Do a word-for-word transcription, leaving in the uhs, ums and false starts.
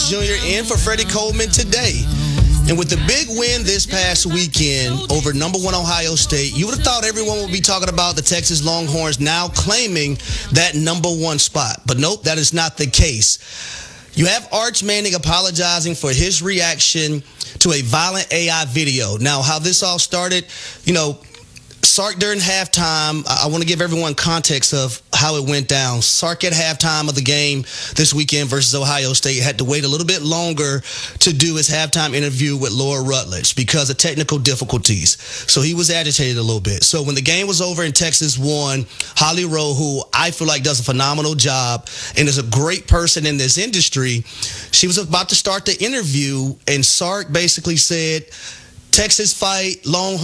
Junior in for Freddie Coleman today. And with the big win this past weekend over number one Ohio State, you would have thought everyone would be talking about the Texas Longhorns now claiming that number one spot. But nope, that is not the case. You have Arch Manning apologizing for his reaction to a violent A I video. Now, how this all started, you know, Sark during halftime, I want to give everyone context of how it went down. Sark at halftime of the game this weekend versus Ohio State had to wait a little bit longer to do his halftime interview with Laura Rutledge because of technical difficulties. So he was agitated a little bit. So when the game was over and Texas won, Holly Rowe, who I feel like does a phenomenal job and is a great person in this industry, she was about to start the interview, and Sark basically said, Texas fight, Longhorns.